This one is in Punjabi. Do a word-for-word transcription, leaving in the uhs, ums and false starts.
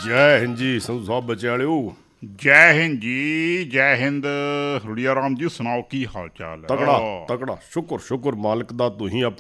ਜੈ ਹਿੰਦ ਜੀ ਸੰਧੂ ਸਾਹਿਬ ਬੱਚੇ ਵਾਲਿਓ। ਜੈ ਹਿੰਦ ਜੀ, ਜੈ ਹਿੰਦ। ਰੁੜੀਆ ਰਾਮ ਜੀ ਸੁਣਾਓ, ਕੀ ਹਾਲ ਚਾਲ ਹੈ? ਤਕੜਾ ਤਕੜਾ, ਸ਼ੁਕਰ ਸ਼ੁਕਰ ਮਾਲਕ ਦਾ। ਤੁਸੀਂ